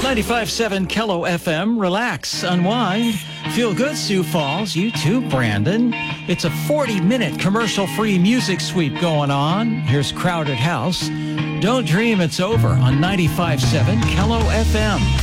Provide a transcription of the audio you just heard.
95.7 Kello FM. Relax, unwind, feel good, Sioux Falls. You too, Brandon. It's a 40-minute commercial-free music sweep going on. Here's Crowded House. Don't dream it's over on 95.7 Kello FM.